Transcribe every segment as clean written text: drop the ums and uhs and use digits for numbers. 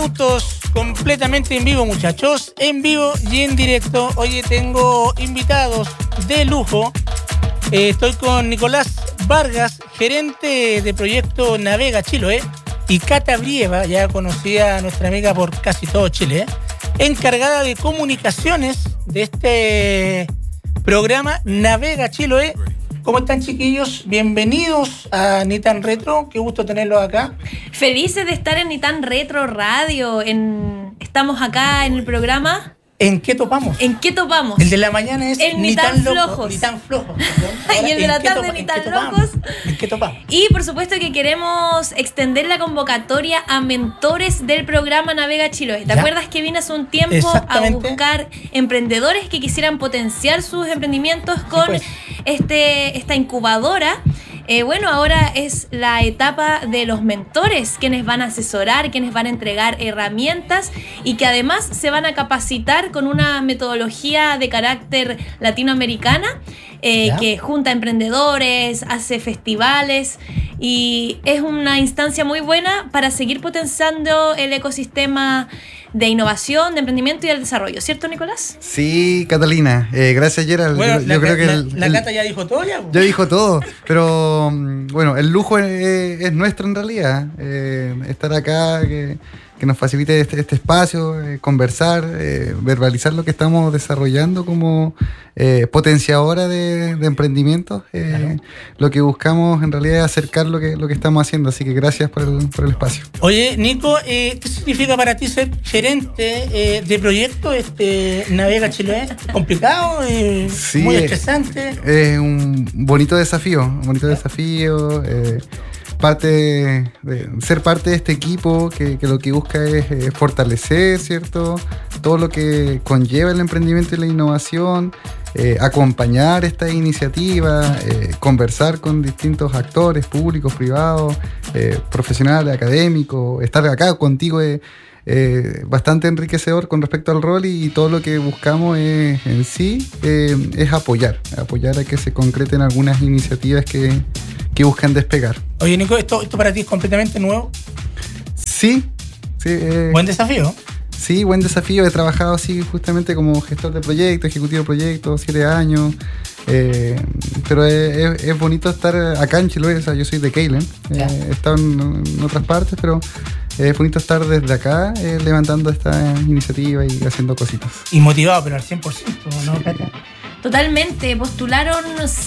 minutos, completamente en vivo, muchachos. En vivo y en directo. Hoy tengo invitados de lujo. Estoy con Nicolás Vargas, gerente de proyecto Navega Chiloé, y Cata Brieva, ya conocida nuestra amiga por casi todo Chile, encargada de comunicaciones de este programa Navega Chiloé. ¿Cómo están, chiquillos? Bienvenidos a Nitan Retro. Qué gusto tenerlos acá. Felices de estar en Nitan Retro Radio. Estamos acá en el programa. ¿En qué topamos? ¿En qué topamos? El de la mañana es el Nitan Flojos. Nitan Flojos. Y el de la tarde Nitan Locos. ¿En qué topamos? Y por supuesto que queremos extender la convocatoria a mentores del programa Navega Chiloé. ¿Te acuerdas que vine hace un tiempo a buscar emprendedores que quisieran potenciar sus emprendimientos con esta incubadora? Bueno, ahora es la etapa de los mentores, quienes van a asesorar, quienes van a entregar herramientas y que además se van a capacitar con una metodología de carácter latinoamericana que junta emprendedores, hace festivales y es una instancia muy buena para seguir potenciando el ecosistema de innovación, de emprendimiento y del desarrollo, ¿cierto, Nicolás? Sí, Catalina. Gracias, Gerald. Bueno, yo creo que la Cata ya dijo todo ya. Ya dijo todo, pero bueno, el lujo es nuestro en realidad. Estar acá, que nos facilite este espacio, conversar, verbalizar lo que estamos desarrollando como potenciadora de emprendimientos. Claro. Lo que buscamos en realidad es acercar lo que estamos haciendo, así que gracias por el espacio. Oye, Nico, ¿qué significa para ti ser gerente de proyecto Navega Chiloé? ¿Complicado? Sí, ¿Muy estresante? Es un bonito desafío, ser parte de este equipo que lo que busca es fortalecer, ¿cierto? Todo lo que conlleva el emprendimiento y la innovación, acompañar esta iniciativa, conversar con distintos actores públicos, privados, profesionales, académicos. Estar acá contigo es bastante enriquecedor con respecto al rol y todo lo que buscamos es apoyar a que se concreten algunas iniciativas que buscan despegar. Oye, Nico, ¿esto para ti es completamente nuevo? Sí. Buen desafío. Sí, buen desafío. He trabajado así justamente como gestor de proyectos, ejecutivo de proyectos, 7 años. Pero es bonito estar acá en Chiloé. O sea, yo soy de Keilen. He estado en otras partes, pero es bonito estar desde acá levantando esta iniciativa y haciendo cositas. Y motivado, pero al 100%, ¿no, Cata? Totalmente, postularon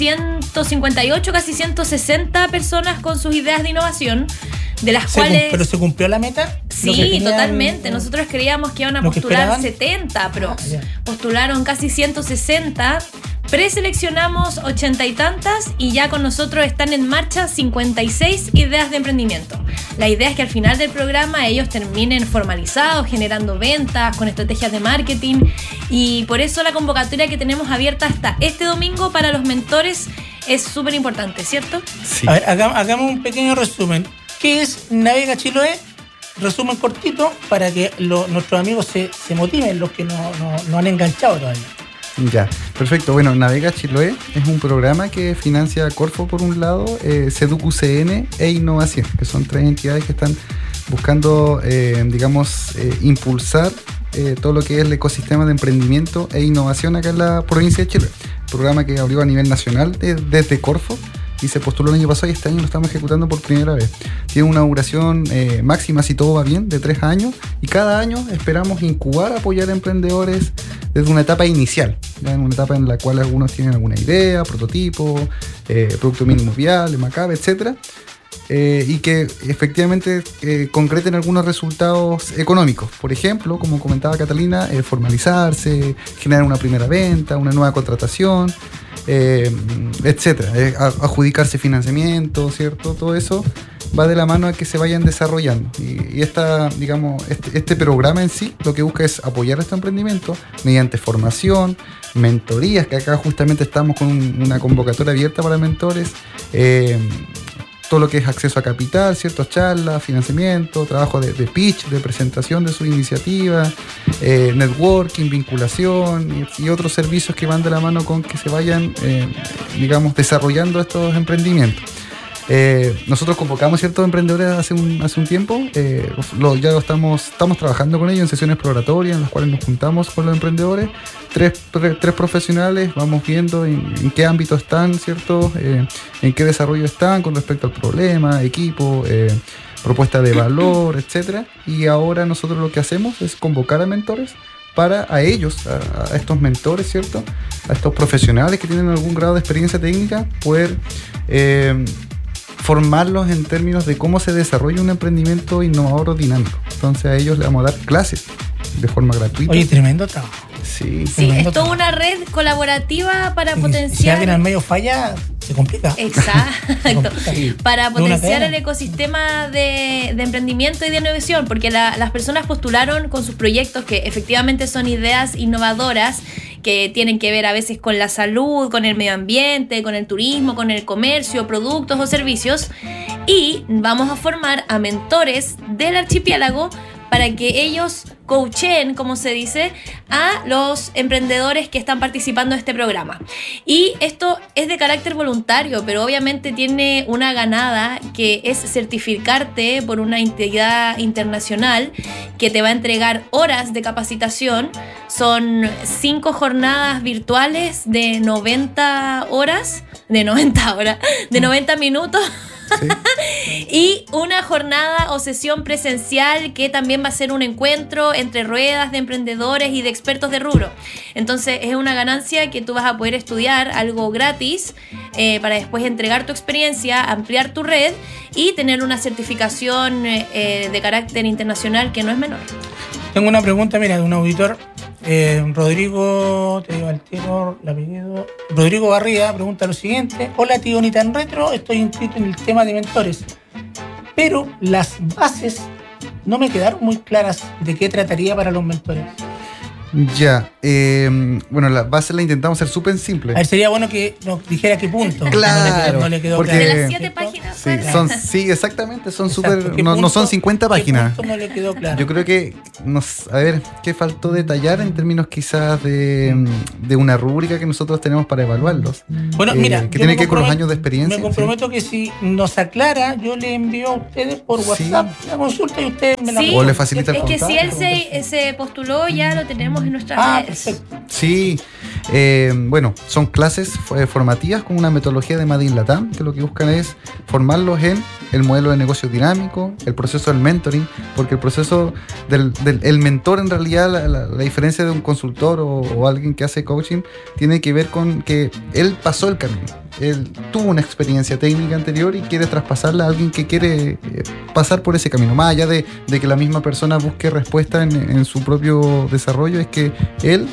158, casi 160 personas con sus ideas de innovación, de las cuales... ¿Pero se cumplió la meta? Sí, totalmente. Nosotros creíamos que iban a postular 70, pero postularon casi 160. Preseleccionamos 80 y tantas y ya con nosotros están en marcha 56 ideas de emprendimiento. La idea es que al final del programa ellos terminen formalizados, generando ventas, con estrategias de marketing, y por eso la convocatoria que tenemos abierta hasta este domingo para los mentores es súper importante, ¿cierto? Sí. A ver, hagamos un pequeño resumen. ¿Qué es Navega Chiloé? Resumen cortito para que nuestros amigos se motiven, los que no han enganchado todavía. Ya, perfecto. Bueno, Navega Chiloé es un programa que financia Corfo por un lado, SEDUC-UCN e Innovación, que son 3 entidades que están buscando, impulsar todo lo que es el ecosistema de emprendimiento e innovación acá en la provincia de Chile. Programa que abrió a nivel nacional desde Corfo y se postuló el año pasado y este año lo estamos ejecutando por primera vez. Tiene una duración máxima, si todo va bien, de 3 años, y cada año esperamos incubar, apoyar a emprendedores desde una etapa inicial, ¿ya? En una etapa en la cual algunos tienen alguna idea, prototipo, producto mínimo viable, MACAB, etc. Y que efectivamente concreten algunos resultados económicos. Por ejemplo, como comentaba Catalina, formalizarse, generar una primera venta, una nueva contratación, etcétera, adjudicarse financiamiento, ¿cierto? Todo eso va de la mano a que se vayan desarrollando. Y este programa en sí lo que busca es apoyar a este emprendimiento mediante formación, mentorías, que acá justamente estamos con una convocatoria abierta para mentores, todo lo que es acceso a capital, ciertas charlas, financiamiento, trabajo de pitch, de presentación de su iniciativa, networking, vinculación y otros servicios que van de la mano con que se vayan, desarrollando estos emprendimientos. Nosotros convocamos ciertos emprendedores hace un tiempo, ya estamos trabajando con ellos en sesiones exploratorias en las cuales nos juntamos con los emprendedores, tres profesionales, vamos viendo en qué ámbito están, ¿cierto? En qué desarrollo están con respecto al problema, equipo, propuesta de valor, etcétera. Y ahora nosotros lo que hacemos es convocar a mentores para a ellos, a estos mentores, ¿cierto? A estos profesionales que tienen algún grado de experiencia técnica, poder formarlos en términos de cómo se desarrolla un emprendimiento innovador o dinámico. Entonces a ellos les vamos a dar clases de forma gratuita. Oye, tremendo trabajo. Sí, es toda una red colaborativa para potenciar. Si alguien al medio falla, se complica. Exacto. Para potenciar el ecosistema de emprendimiento y de innovación, porque las personas postularon con sus proyectos que efectivamente son ideas innovadoras que tienen que ver a veces con la salud, con el medio ambiente, con el turismo, con el comercio, productos o servicios. Y vamos a formar a mentores del archipiélago para que ellos coachen, como se dice, a los emprendedores que están participando en este programa. Y esto es de carácter voluntario, pero obviamente tiene una ganada que es certificarte por una entidad internacional que te va a entregar horas de capacitación. Son 5 jornadas virtuales de 90 minutos. ¿Sí? Y una jornada o sesión presencial que también va a ser un encuentro entre ruedas de emprendedores y de expertos de rubro. Entonces es una ganancia que tú vas a poder estudiar algo gratis para después entregar tu experiencia, ampliar tu red y tener una certificación de carácter internacional que no es menor. Tengo una pregunta, mira, de un auditor. Rodrigo, te digo al tiro el apellido. Rodrigo Barría pregunta lo siguiente: hola tío ni tan retro, estoy inscrito en el tema de mentores, pero las bases no me quedaron muy claras de qué trataría para los mentores. Ya, bueno, las bases las intentamos hacer súper simples. A ver, sería bueno que nos dijera qué punto. Claro, no le quedó porque claro. De las 7 páginas. Sí, exactamente, son súper. No son 50 páginas. ¿Qué punto no le quedó claro? Yo creo que, a ver, ¿qué faltó detallar en términos quizás de una rúbrica que nosotros tenemos para evaluarlos? Bueno, mira, que tiene que ver con los años de experiencia. Me comprometo que si nos aclara, yo le envío a ustedes por WhatsApp la consulta y ustedes me la o le facilita el contacto. Es que si él se postuló, ya lo tenemos en nuestras redes. Perfecto. Sí, bueno, son clases formativas con una metodología de Made in Latam, que lo que buscan es formarlos en el modelo de negocio dinámico, el proceso del mentoring, porque el proceso del mentor, en realidad, la diferencia de un consultor o alguien que hace coaching, tiene que ver con que él pasó el camino. Él tuvo una experiencia técnica anterior y quiere traspasarla a alguien que quiere pasar por ese camino. Más allá de que la misma persona busque respuesta en su propio desarrollo, es que él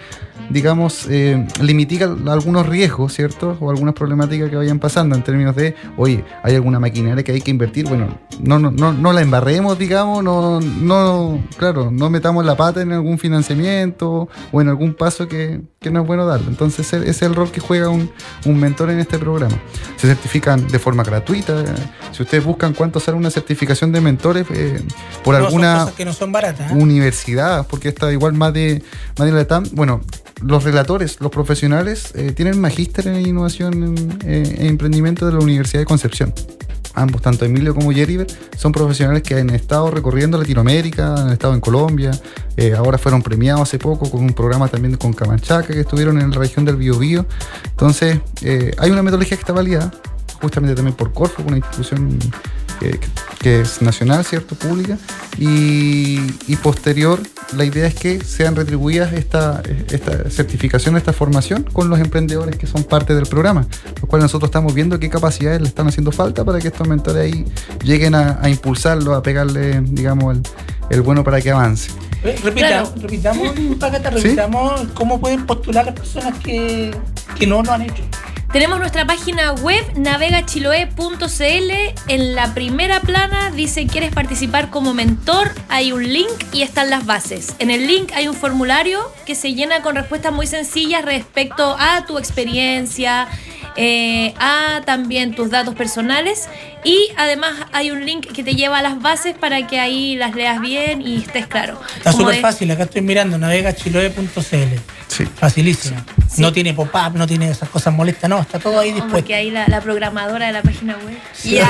le mitiga algunos riesgos, ¿cierto? O algunas problemáticas que vayan pasando en términos de, oye, hay alguna maquinaria que hay que invertir, bueno, no la embarremos, digamos, claro, no metamos la pata en algún financiamiento o en algún paso que no es bueno darlo. Entonces ese es el rol que juega un mentor en este programa. Se certifican de forma gratuita. Si ustedes buscan cuánto sale una certificación de mentores por alguna son cosas que no son baratas, universidad, porque está igual más de la TAM, bueno, los relatores, los profesionales, tienen magíster en innovación e emprendimiento de la Universidad de Concepción. Ambos, tanto Emilio como Yeriver, son profesionales que han estado recorriendo Latinoamérica, han estado en Colombia, ahora fueron premiados hace poco con un programa también con Camanchaca, que estuvieron en la región del Biobío. Entonces, hay una metodología que está validada, justamente también por Corfo, una institución que es nacional, ¿cierto? Pública, y posterior, la idea es que sean retribuidas esta certificación, esta formación con los emprendedores que son parte del programa, los cuales nosotros estamos viendo qué capacidades le están haciendo falta para que estos mentores ahí lleguen a impulsarlo, a pegarle, digamos, el bueno para que avance. Repitamos cómo pueden postular las personas que no lo han hecho. Tenemos nuestra página web navegachiloe.cl. En la primera plana dice: ¿quieres participar como mentor? Hay un link y están las bases. En el link hay un formulario que se llena con respuestas muy sencillas respecto a tu experiencia, a también tus datos personales, y además hay un link que te lleva a las bases para que ahí las leas bien y estés claro. Está súper fácil, acá estoy mirando navegachiloe.cl. Sí. Facilísimo. Sí. No tiene pop-up, no tiene esas cosas molestas, no, está todo ahí dispuesto. Porque ahí la programadora de la página web. Sí. Ya.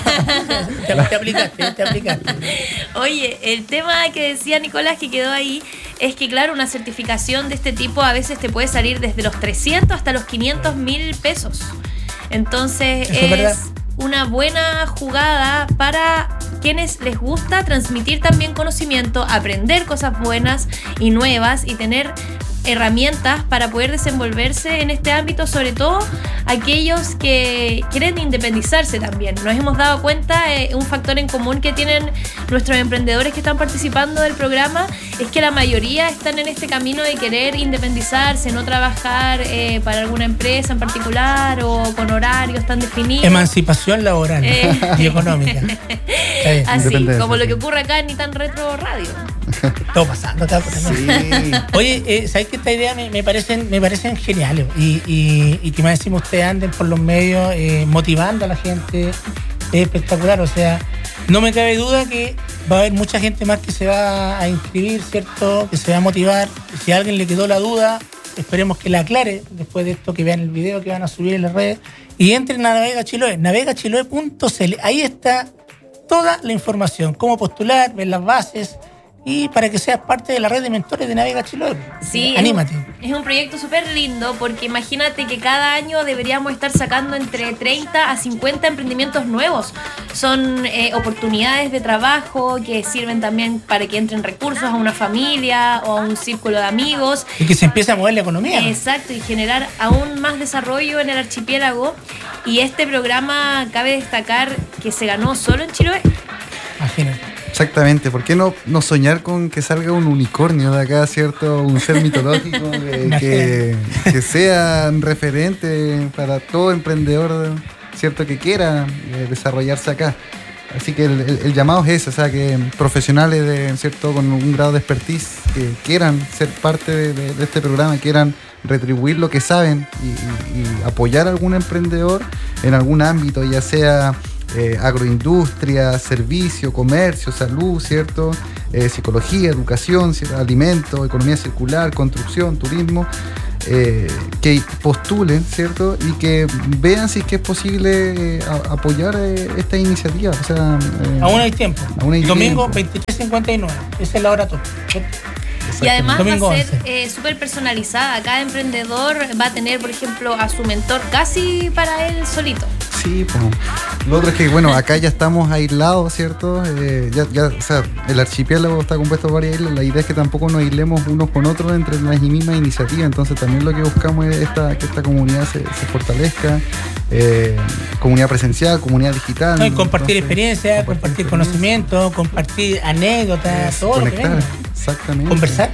te aplicaste. Oye, el tema que decía Nicolás que quedó ahí es que, claro, una certificación de este tipo a veces te puede salir desde los 300 hasta los 500.000 pesos. Entonces es una buena jugada para quienes les gusta transmitir también conocimiento, aprender cosas buenas y nuevas y tener herramientas para poder desenvolverse en este ámbito, sobre todo aquellos que quieren independizarse también. Nos hemos dado cuenta, un factor en común que tienen nuestros emprendedores que están participando del programa es que la mayoría están en este camino de querer independizarse, no trabajar para alguna empresa en particular o con horarios tan definidos. Emancipación laboral y económica. Así, como lo que ocurre acá en Ni Tan Retro Radio. Todo pasando acá. Sí. Oye, ¿sabes que esta idea me parecen geniales? Y que más decimos, ustedes anden por los medios motivando a la gente. Es espectacular, o sea, no me cabe duda que va a haber mucha gente más que se va a inscribir, ¿cierto? Que se va a motivar. Si a alguien le quedó la duda, esperemos que la aclare después de esto, que vean el video que van a subir en las redes. Y entren a Navega Chiloé, navegachiloé.cl. Ahí está toda la información, cómo postular, ver las bases, y para que seas parte de la red de mentores de Navega Chiloé. Sí, anímate. Es un proyecto súper lindo, porque imagínate que cada año deberíamos estar sacando entre 30 a 50 emprendimientos nuevos. Son oportunidades de trabajo que sirven también para que entren recursos a una familia o a un círculo de amigos. Y que se empiece a mover la economía. Exacto, y generar aún más desarrollo en el archipiélago. Y este programa, cabe destacar que se ganó solo en Chiloé. Imagínate. Exactamente, ¿por qué no soñar con que salga un unicornio de acá, ¿cierto? Un ser mitológico que sea un referente para todo emprendedor, ¿cierto? Que quiera desarrollarse acá. Así que el llamado es ese, o sea, que profesionales ¿cierto? Con un grado de expertise que quieran ser parte de este programa, quieran retribuir lo que saben y apoyar a algún emprendedor en algún ámbito, ya sea agroindustria, servicio, comercio, salud, ¿cierto? Psicología, educación, alimento, economía circular, construcción, turismo, que postulen, ¿cierto? Y que vean si es que es posible apoyar esta iniciativa. O sea, aún hay tiempo. Domingo 23:59, esa es la hora top, ¿cierto? Y además va a ser súper personalizada. Cada emprendedor va a tener, por ejemplo, a su mentor casi para él solito. Sí, pues. Lo otro es que, bueno, acá ya estamos aislados, ¿cierto? O sea, el archipiélago está compuesto por varias islas. La idea es que tampoco nos aislemos unos con otros entre las mismas iniciativas. Entonces también lo que buscamos es que esta comunidad se fortalezca. Comunidad presencial, comunidad digital. No, y compartir experiencias, compartir conocimiento, compartir anécdotas, todo conectar, lo que venga. Exactamente. Conversar.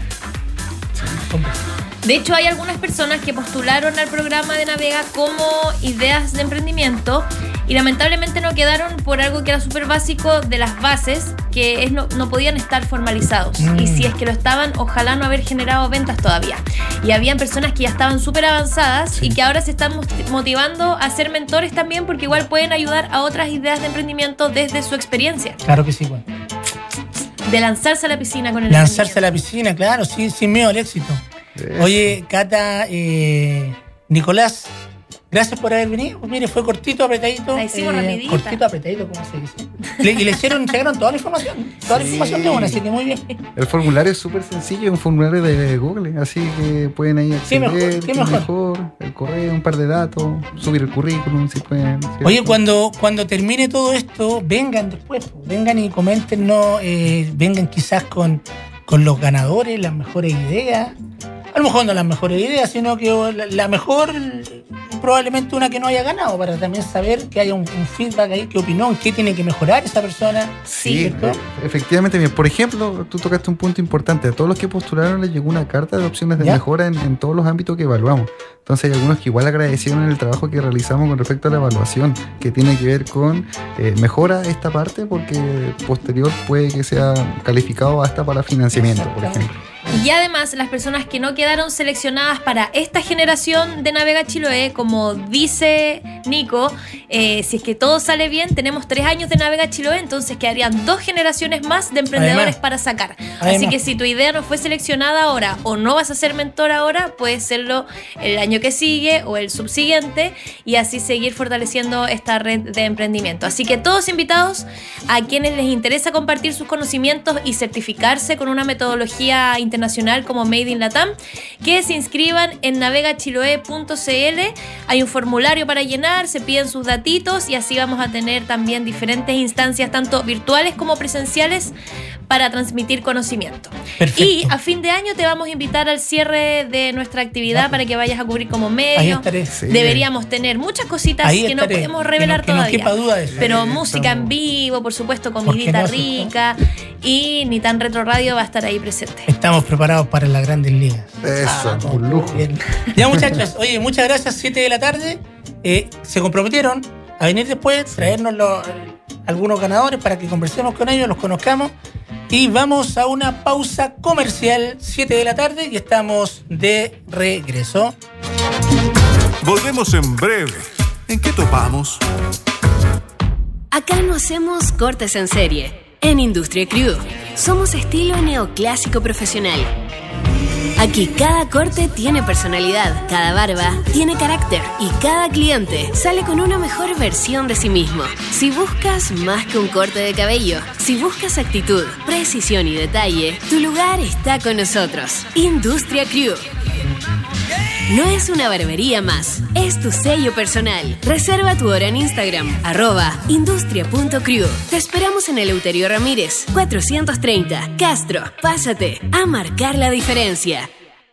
De hecho, hay algunas personas que postularon al programa de Navega como ideas de emprendimiento y lamentablemente no quedaron por algo que era súper básico de las bases, que es no podían estar formalizados. Y si es que lo estaban, ojalá no haber generado ventas todavía. Y habían personas que ya estaban súper avanzadas y que ahora se están motivando a ser mentores también, porque igual pueden ayudar a otras ideas de emprendimiento desde su experiencia. Claro que sí, bueno. De lanzarse a la piscina con el Lanzarse a la piscina, claro, sin miedo al éxito. Oye, Cata, Nicolás, gracias por haber venido. Pues mire, fue cortito, apretadito. La hicimos rapidita. Cortito, apretadito, como se dice. Y le entregaron toda la información. Toda la información de una, así que muy bien. El formulario es súper sencillo, es un formulario de Google, así que pueden ahí acceder. ¿Qué mejor? El correo, un par de datos, subir el currículum, si pueden. ¿Cierto? Oye, cuando termine todo esto, vengan después. Vengan y coméntenos, vengan quizás con los ganadores, las mejores ideas. A lo mejor no las mejores ideas, sino que la mejor, probablemente una que no haya ganado, para también saber que haya un feedback ahí, qué opinó, en qué tiene que mejorar esa persona. Sí, efectivamente. Bien. Por ejemplo, tú tocaste un punto importante. A todos los que postularon les llegó una carta de opciones de mejora en todos los ámbitos que evaluamos. Entonces hay algunos que igual agradecieron el trabajo que realizamos con respecto a la evaluación, que tiene que ver con mejora esta parte, porque posterior puede que sea calificado hasta para financiamiento, por ejemplo. Y además, las personas que no quedaron seleccionadas para esta generación de Navega Chiloé, como dice Nico, si es que todo sale bien, tenemos 3 años de Navega Chiloé, entonces quedarían 2 generaciones más de emprendedores para sacar. Así que si tu idea no fue seleccionada ahora o no vas a ser mentor ahora, puedes serlo el año que sigue o el subsiguiente y así seguir fortaleciendo esta red de emprendimiento. Así que todos invitados a quienes les interesa compartir sus conocimientos y certificarse con una metodología internacional como Made in Latam, que se inscriban en navegachiloe.cl. Hay un formulario para llenar, se piden sus datitos y así vamos a tener también diferentes instancias, tanto virtuales como presenciales, para transmitir conocimiento. Perfecto. Y a fin de año te vamos a invitar al cierre de nuestra actividad para que vayas a cubrir como medio. Sí. Deberíamos tener muchas cositas que no podemos revelar todavía. No quepa duda de eso. Pero música en vivo, por supuesto, comidita rica, y Ni Tan Retro Radio va a estar ahí presente. Estamos preparados para las grandes ligas. Eso, un lujo. Bien. Ya, muchachos, oye, muchas gracias. 7 de la tarde. Se comprometieron a venir después, traernos algunos ganadores para que conversemos con ellos, los conozcamos. Y vamos a una pausa comercial, 7 de la tarde, y estamos de regreso. Volvemos en breve. ¿En qué topamos? Acá no hacemos cortes en serie. En Industria Crew somos estilo neoclásico profesional. Aquí cada corte tiene personalidad, cada barba tiene carácter y cada cliente sale con una mejor versión de sí mismo. Si buscas más que un corte de cabello, si buscas actitud, precisión y detalle, tu lugar está con nosotros. Industria Crew. No es una barbería más, es tu sello personal. Reserva tu hora en Instagram, @industria.crew. Te esperamos en Eleuterio Ramírez, 430, Castro. Pásate a marcar la diferencia.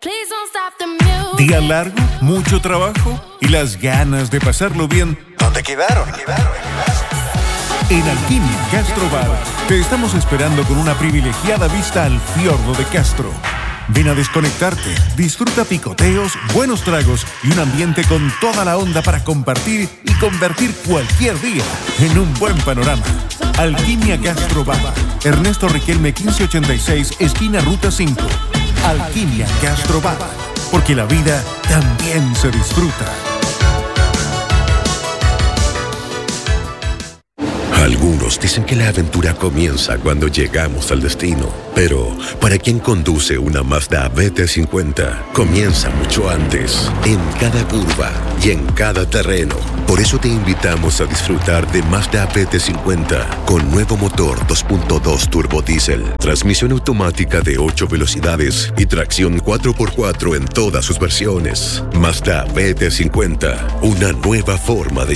Día largo, mucho trabajo y las ganas de pasarlo bien. ¿Dónde quedaron? En Alquimia Castro Bar te estamos esperando con una privilegiada vista al fiordo de Castro. Ven a desconectarte, disfruta picoteos, buenos tragos y un ambiente con toda la onda para compartir y convertir cualquier día en un buen panorama. Alquimia Castro Bar, Ernesto Riquelme 1586, esquina Ruta 5. Alquimia Castro Bar, porque la vida también se disfruta. Algunos dicen que la aventura comienza cuando llegamos al destino, pero para quien conduce una Mazda BT50, comienza mucho antes, en cada curva y en cada terreno. Por eso te invitamos a disfrutar de Mazda BT50 con nuevo motor 2.2 turbo diésel, transmisión automática de 8 velocidades y tracción 4x4 en todas sus versiones. Mazda BT50, una nueva forma de